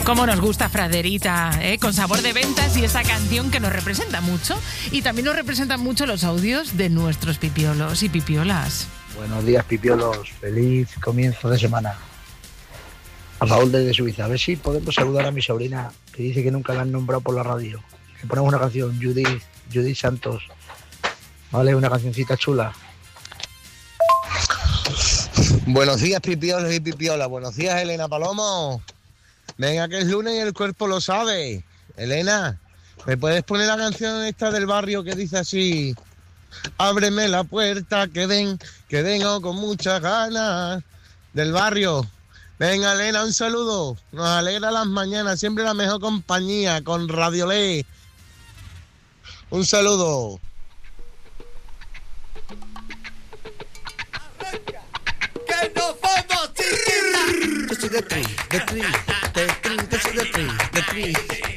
Cómo nos gusta Fraderita, con sabor de ventas y esa canción que nos representa mucho. Y también nos representan mucho los audios de nuestros pipiolos y pipiolas. Buenos días, pipiolos. Feliz comienzo de semana. A Raúl desde Suiza. A ver si podemos saludar a mi sobrina, que dice que nunca la han nombrado por la radio. Le ponemos una canción, Judith Santos. Vale, una cancioncita chula. Buenos días, pipiolos y pipiolas. Buenos días, Elena Palomo. Venga, que es lunes y el cuerpo lo sabe. Elena, ¿me puedes poner la canción esta del barrio que dice así? Ábreme la puerta, que vengo con muchas ganas. Del barrio. Venga, Elena, un saludo. Nos alegra las mañanas, siempre la mejor compañía con Radiolé. Un saludo. ¡Que nos vamos, chiquita! Yo soy de tri.